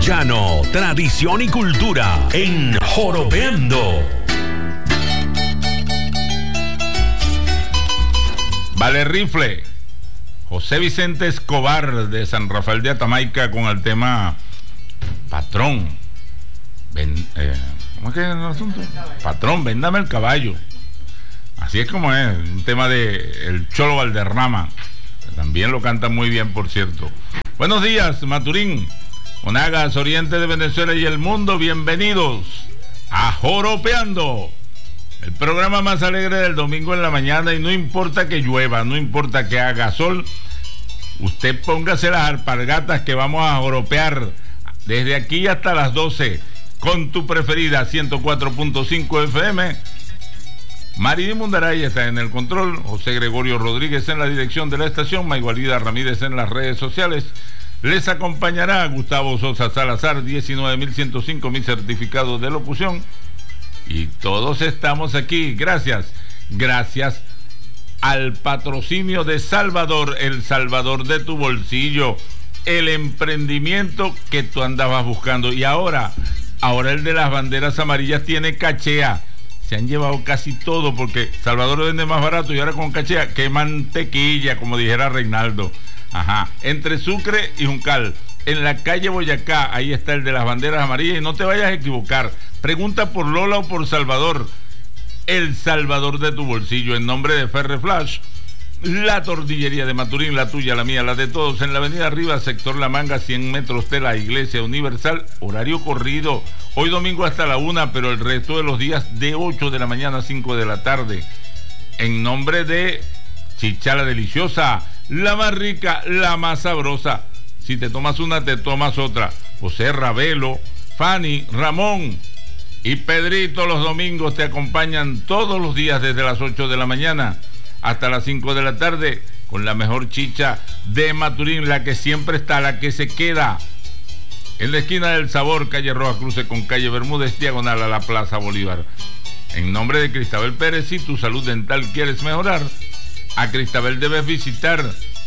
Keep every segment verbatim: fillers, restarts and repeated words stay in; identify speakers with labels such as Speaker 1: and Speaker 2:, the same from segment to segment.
Speaker 1: Llano, tradición y cultura en Joropeando.
Speaker 2: Vale Rifle, José Vicente Escobar de San Rafael de Atamaica con el tema Patrón. Ven, eh, ¿Cómo es que es el asunto? Patrón, véndame el caballo. Así es como es, un tema de el Cholo Valderrama, que también lo canta muy bien, por cierto. Buenos días, Maturín, Monagas, Oriente de Venezuela y el mundo, bienvenidos a Joropeando, el programa más alegre del domingo en la mañana, y no importa que llueva, no importa que haga sol, usted póngase las alpargatas que vamos a joropear desde aquí hasta las doce con tu preferida ciento cuatro punto cinco F M. Maridí Mundaray está en el control, José Gregorio Rodríguez en la dirección de la estación, Maigualida Ramírez en las redes sociales. Les acompañará Gustavo Sosa Salazar, diecinueve mil ciento cinco mil certificados de locución. Y todos estamos aquí, gracias, gracias al patrocinio de Salvador, el Salvador de tu bolsillo, el emprendimiento que tú andabas buscando. Y ahora, ahora el de las banderas amarillas tiene cachea. Se han llevado casi todo porque Salvador vende más barato y ahora con cachea, que mantequilla, como dijera Reinaldo. Ajá, entre Sucre y Juncal, en la calle Boyacá, ahí está el de las banderas amarillas, y no te vayas a equivocar, pregunta por Lola o por Salvador, el Salvador de tu bolsillo, en nombre de Ferre Flash, la tortillería de Maturín, la tuya, la mía, la de todos, en la avenida Arriba, sector La Manga, cien metros de la Iglesia Universal, horario corrido, hoy domingo hasta la una, pero el resto de los días de ocho de la mañana a cinco de la tarde, en nombre de Chichala Deliciosa, la más rica, la más sabrosa. Si te tomas una, te tomas otra. José Ravelo, Fanny, Ramón y Pedrito los domingos te acompañan todos los días desde las ocho de la mañana hasta las cinco de la tarde con la mejor chicha de Maturín, la que siempre está, la que se queda. En la esquina del Sabor, calle Roja Cruce con calle Bermúdez, diagonal a la Plaza Bolívar. En nombre de Cristabel Pérez, si tu salud dental quieres mejorar, a Cristabel debes visitar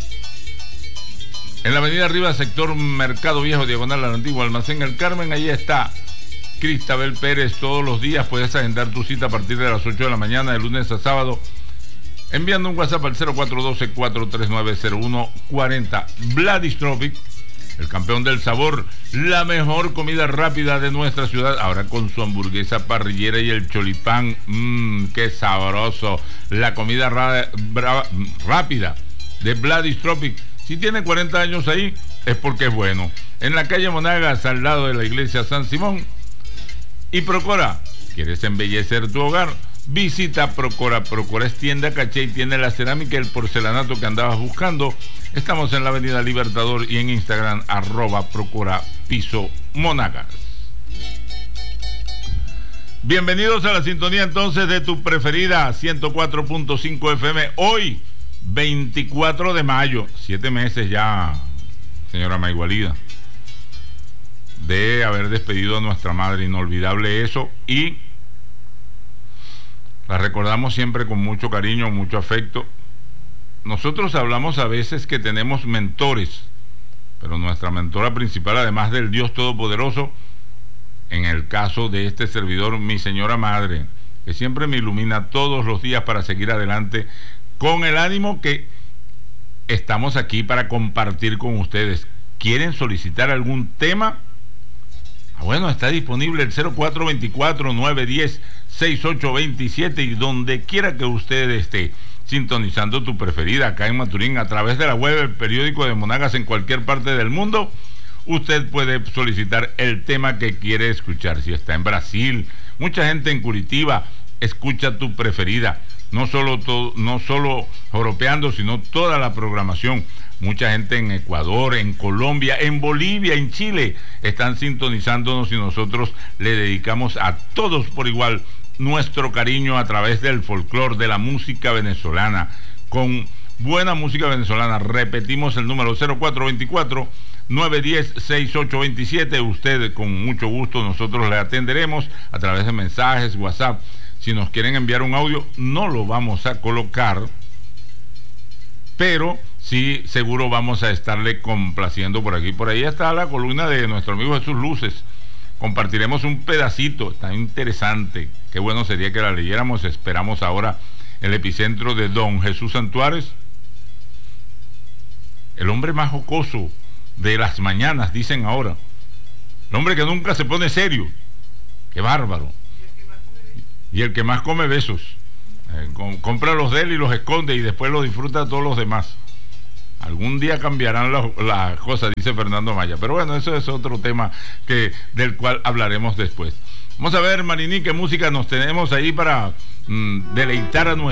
Speaker 2: en la avenida Arriba, sector Mercado Viejo, diagonal al antiguo Almacén El Carmen. Ahí está Cristabel Pérez todos los días. Puedes agendar tu cita a partir de las ocho de la mañana, de lunes a sábado, enviando un WhatsApp al cero cuatro uno dos, cuatro tres nueve, cero uno cuatro cero. Vladistrovic, el campeón del sabor, la mejor comida rápida de nuestra ciudad, ahora con su hamburguesa parrillera y el cholipán. Mmm, qué sabroso. La comida ra- bra- rápida de Vladistrovic. Si tiene cuarenta años ahí, es porque es bueno. En la calle Monagas, al lado de la iglesia San Simón. Y Procora, ¿quieres embellecer tu hogar? Visita Procora. Procora es tienda caché y tiene la cerámica y el porcelanato que andabas buscando. Estamos en la avenida Libertador y en Instagram, arroba Procora Piso Monagas. Bienvenidos a la sintonía entonces de tu preferida ciento cuatro punto cinco F M. Hoy, veinticuatro de mayo, siete meses ya, señora Maigualida, de haber despedido a nuestra madre. Inolvidable eso, y la recordamos siempre con mucho cariño, mucho afecto. Nosotros hablamos a veces que tenemos mentores, pero nuestra mentora principal, además del Dios Todopoderoso, en el caso de este servidor, mi señora madre, que siempre me ilumina todos los días para seguir adelante con el ánimo que estamos aquí para compartir con ustedes. ¿Quieren solicitar algún tema? Ah, bueno, está disponible el cero cuatro dos cuatro, nueve uno cero, seis ocho dos siete, y donde quiera que usted esté sintonizando tu preferida acá en Maturín, a través de la web, el periódico de Monagas, en cualquier parte del mundo, usted puede solicitar el tema que quiere escuchar. Si está en Brasil, mucha gente en Curitiba escucha tu preferida. No solo, to, no solo Joropeando, sino toda la programación. Mucha gente en Ecuador, en Colombia, en Bolivia, en Chile, están sintonizándonos, y nosotros le dedicamos a todos por igual nuestro cariño a través del folclore, de la música venezolana, con buena música venezolana. Repetimos el número cero cuatro dos cuatro, nueve uno cero, seis ocho dos siete. Usted, con mucho gusto, nosotros le atenderemos a través de mensajes, WhatsApp. Si nos quieren enviar un audio, no lo vamos a colocar, pero sí, seguro vamos a estarle complaciendo por aquí. Por ahí está la columna de nuestro amigo Jesús Luces. Compartiremos un pedacito, está interesante. Qué bueno sería que la leyéramos. Esperamos ahora el epicentro de don Jesús Santuárez, el hombre más jocoso de las mañanas, dicen ahora. El hombre que nunca se pone serio. Qué bárbaro. Y el que más come besos. Eh, com- compra los de él y los esconde y después los disfruta a todos los demás. Algún día cambiarán las la cosas, dice Fernando Maya. Pero bueno, eso es otro tema que, del cual hablaremos después. Vamos a ver, Marini, qué música nos tenemos ahí para mm, deleitar a nuestro